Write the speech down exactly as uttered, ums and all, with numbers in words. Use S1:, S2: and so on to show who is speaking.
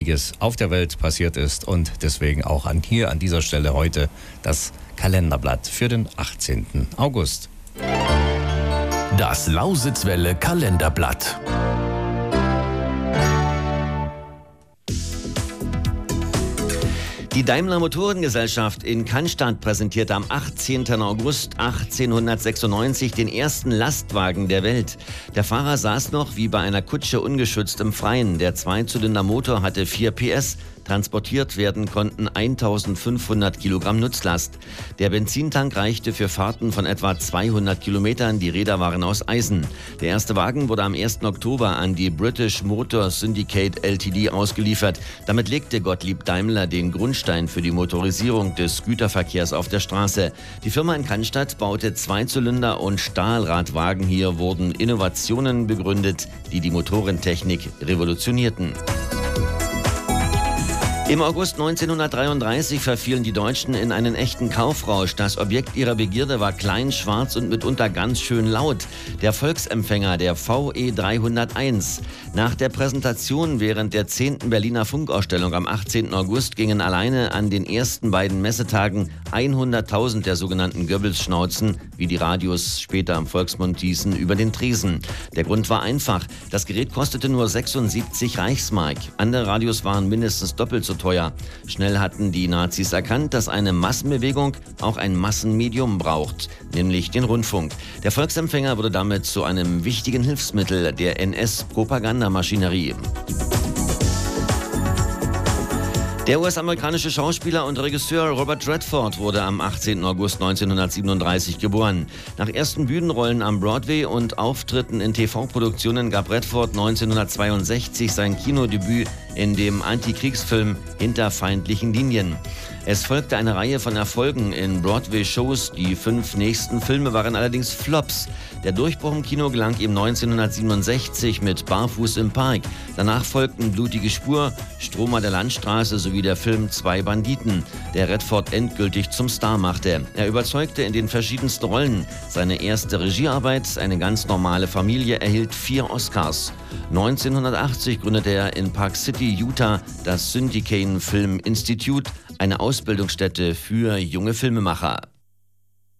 S1: auf der Welt passiert ist und deswegen auch an hier an dieser Stelle heute das Kalenderblatt für den achtzehnten August.
S2: Das Lausitzwelle Kalenderblatt.
S3: Die Daimler Motorengesellschaft in Cannstatt präsentierte am achtzehnten August achtzehnhundertsechsundneunzig den ersten Lastwagen der Welt. Der Fahrer saß noch wie bei einer Kutsche ungeschützt im Freien. Der Zweizylindermotor hatte vier P S. Transportiert werden konnten eintausendfünfhundert Kilogramm Nutzlast. Der Benzintank reichte für Fahrten von etwa zweihundert Kilometern. Die Räder waren aus Eisen. Der erste Wagen wurde am ersten Oktober an die British Motor Syndicate L T D ausgeliefert. Damit legte Gottlieb Daimler den Grundstein für die Motorisierung des Güterverkehrs auf der Straße. Die Firma in Cannstatt baute Zweizylinder- und Stahlradwagen. Hier wurden Innovationen begründet, die die Motorentechnik revolutionierten. Im August neunzehnhundertdreiunddreißig verfielen die Deutschen in einen echten Kaufrausch. Das Objekt ihrer Begierde war klein, schwarz und mitunter ganz schön laut. Der Volksempfänger, der V E dreihunderteins. Nach der Präsentation während der zehnten Berliner Funkausstellung am achtzehnten August gingen alleine an den ersten beiden Messetagen hunderttausend der sogenannten Goebbels-Schnauzen, wie die Radios später im Volksmund hießen, über den Tresen. Der Grund war einfach. Das Gerät kostete nur sechsundsiebzig Reichsmark. Andere Radios waren mindestens doppelt so teuer. Schnell hatten die Nazis erkannt, dass eine Massenbewegung auch ein Massenmedium braucht, nämlich den Rundfunk. Der Volksempfänger wurde damit zu einem wichtigen Hilfsmittel der N S-Propagandamaschinerie. Der U S-amerikanische Schauspieler und Regisseur Robert Redford wurde am achtzehnten August neunzehnhundertsiebenunddreißig geboren. Nach ersten Bühnenrollen am Broadway und Auftritten in T V-Produktionen gab Redford neunzehnhundertzweiundsechzig sein Kinodebüt in dem Antikriegsfilm Hinter feindlichen Linien. Es folgte eine Reihe von Erfolgen in Broadway-Shows. Die fünf nächsten Filme waren allerdings Flops. Der Durchbruch im Kino gelang ihm neunzehnhundertsiebenundsechzig mit Barfuß im Park. Danach folgten Blutige Spur, Stromer der Landstraße sowie der Film Zwei Banditen, der Redford endgültig zum Star machte. Er überzeugte in den verschiedensten Rollen. Seine erste Regiearbeit, Eine ganz normale Familie, erhielt vier Oscars. neunzehnhundertachtzig gründete er in Park City, Utah, das Syndicate Film Institute, eine Ausbildungsstätte für junge Filmemacher.